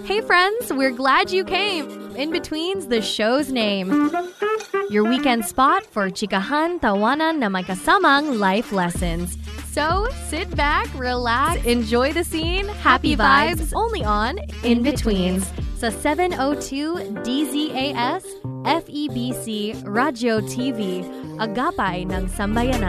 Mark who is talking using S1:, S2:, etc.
S1: Hey friends, we're glad you came. In Between's the show's name. Your weekend spot for chikahan, tawanan na may kasamang life lessons. So, sit back, relax, enjoy the scene, happy vibes, only on In Betweens sa 702 DZAS FEBC Radio TV, agapay ng Sambayanan.